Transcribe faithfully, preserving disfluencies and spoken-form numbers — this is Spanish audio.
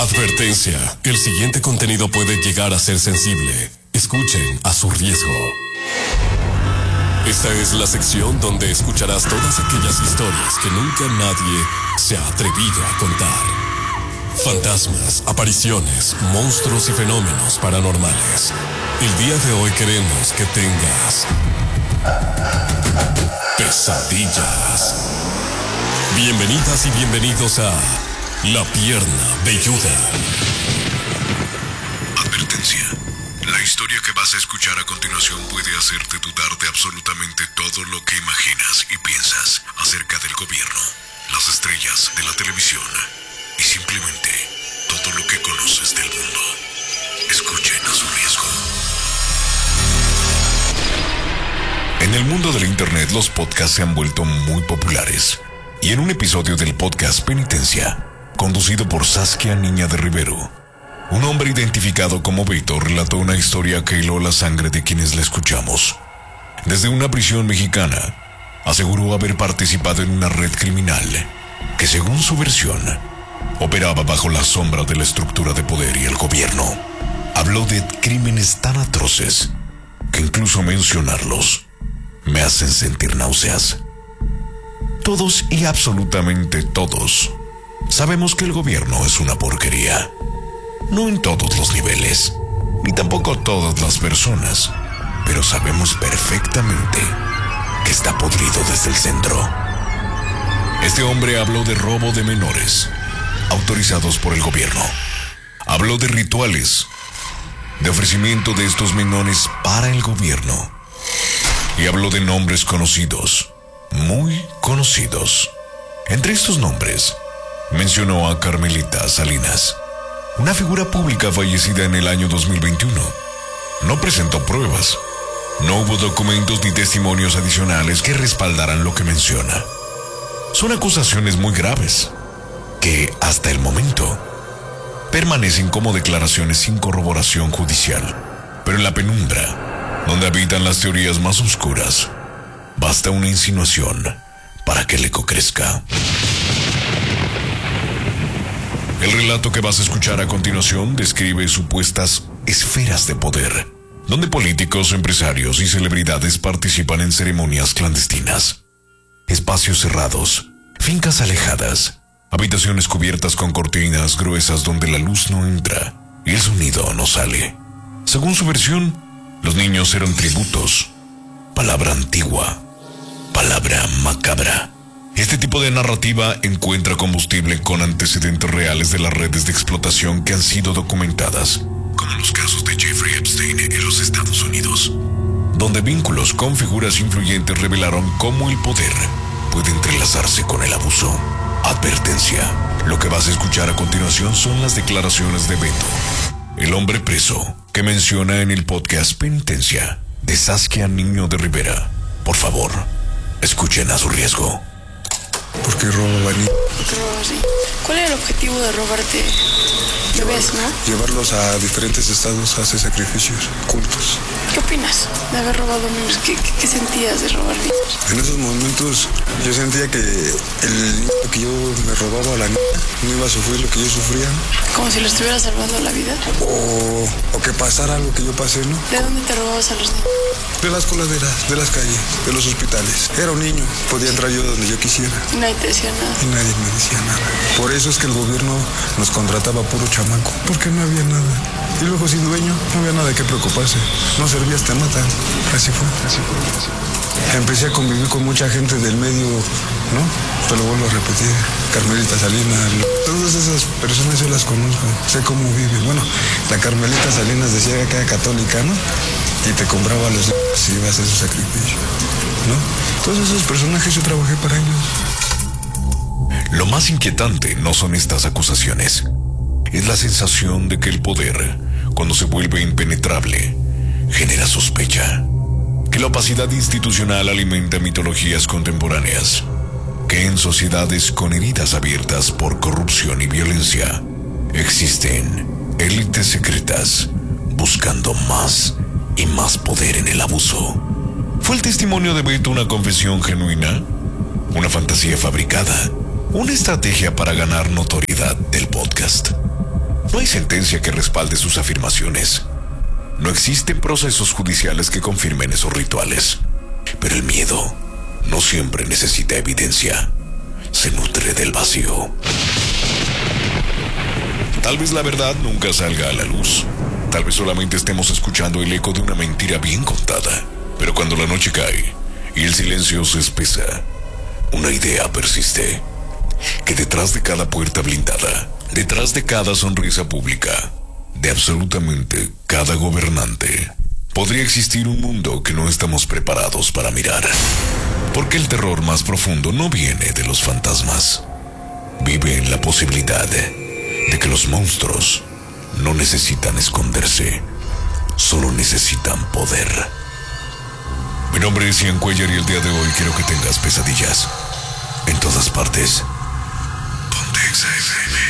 Advertencia, el siguiente contenido puede llegar a ser sensible. Escuchen a su riesgo. Esta es la sección donde escucharás todas aquellas historias que nunca nadie se ha atrevido a contar. Fantasmas, apariciones, monstruos y fenómenos paranormales. El día de hoy queremos que tengas pesadillas. Bienvenidas y bienvenidos a La Pierna Velluda. Advertencia. La historia que vas a escuchar a continuación puede hacerte dudar de absolutamente todo lo que imaginas y piensas acerca del gobierno, las estrellas de la televisión y simplemente todo lo que conoces del mundo. Escuchen a su riesgo. En el mundo del internet los podcasts se han vuelto muy populares. Y en un episodio del podcast Penitencia, conducido por Saskia Niña de Rivero, un hombre identificado como Beto relató una historia que heló la sangre de quienes la escuchamos. Desde una prisión mexicana, aseguró haber participado en una red criminal que, según su versión, operaba bajo la sombra de la estructura de poder y el gobierno. Habló de crímenes tan atroces que incluso mencionarlos me hacen sentir náuseas. Todos y absolutamente todos sabemos que el gobierno es una porquería. No en todos los niveles, ni tampoco todas las personas, pero sabemos perfectamente que está podrido desde el centro. Este hombre habló de robo de menores, autorizados por el gobierno. Habló de rituales, de ofrecimiento de estos menores para el gobierno. Y habló de nombres conocidos, muy conocidos. Entre estos nombres, mencionó a Carmelita Salinas, una figura pública fallecida en el año dos mil veintiuno. No presentó pruebas. No hubo documentos ni testimonios adicionales que respaldaran lo que menciona. Son acusaciones muy graves, que hasta el momento permanecen como declaraciones sin corroboración judicial. Pero en la penumbra, donde habitan las teorías más oscuras, basta una insinuación para que el eco crezca. El relato que vas a escuchar a continuación describe supuestas esferas de poder, donde políticos, empresarios y celebridades participan en ceremonias clandestinas. Espacios cerrados, fincas alejadas, habitaciones cubiertas con cortinas gruesas donde la luz no entra y el sonido no sale. Según su versión, los niños eran tributos, palabra antigua, palabra macabra. Este tipo de narrativa encuentra combustible con antecedentes reales de las redes de explotación que han sido documentadas, como los casos de Jeffrey Epstein en los Estados Unidos, donde vínculos con figuras influyentes revelaron cómo el poder puede entrelazarse con el abuso. Advertencia: lo que vas a escuchar a continuación son las declaraciones de Beto, el hombre preso, que menciona en el podcast Penitencia de Saskia Niño de Rivera. Por favor, escuchen a su riesgo. ¿Por qué robaba niños? ¿Por qué robabas niños? ¿Cuál era el objetivo de robarte bebés, no? Llevarlos a diferentes estados a hacer sacrificios, cultos. ¿Qué opinas de haber robado niños? ¿Qué, qué, qué sentías de robar niños? En esos momentos yo sentía que el niño que yo me robaba a la niña no iba a sufrir lo que yo sufría. ¿Como si le estuviera salvando la vida? O, o que pasara algo que yo pasé, ¿no? ¿De dónde te robabas a los niños? De las coladeras, de las calles, de los hospitales. Era un niño, podía entrar yo donde yo quisiera. Y nadie te decía nada. Y nadie me decía nada. Por eso es que el gobierno nos contrataba puro chamaco, porque no había nada. Y luego sin dueño, no había nada de qué preocuparse. No servías, te matan. Así fue, así fue, así fue. Empecé a convivir con mucha gente del medio, ¿no? Te lo vuelvo a repetir. Carmelita Salinas, todas esas personas yo las conozco, sé cómo viven. Bueno, la Carmelita Salinas decía que era católica, ¿no? Y te compraba los si iba a hacer su sacrificio, ¿no? Todos esos personajes yo trabajé para ellos. Lo más inquietante no son estas acusaciones. Es la sensación de que el poder, cuando se vuelve impenetrable, genera sospecha. Que la opacidad institucional alimenta mitologías contemporáneas. Que en sociedades con heridas abiertas por corrupción y violencia, existen élites secretas buscando más y más poder en el abuso. ¿Fue el testimonio de Beto una confesión genuina? ¿Una fantasía fabricada? ¿Una estrategia para ganar notoriedad del podcast? No hay sentencia que respalde sus afirmaciones. No existen procesos judiciales que confirmen esos rituales. Pero el miedo no siempre necesita evidencia. Se nutre del vacío. Tal vez la verdad nunca salga a la luz. Tal vez solamente estemos escuchando el eco de una mentira bien contada. Pero cuando la noche cae y el silencio se espesa, una idea persiste. Que detrás de cada puerta blindada, detrás de cada sonrisa pública, de absolutamente cada gobernante, podría existir un mundo que no estamos preparados para mirar. Porque el terror más profundo no viene de los fantasmas. Vive en la posibilidad de que los monstruos no necesitan esconderse, solo necesitan poder. Mi nombre es Ian Cuellar y el día de hoy quiero que tengas pesadillas en todas partes. Ponte Exa F M.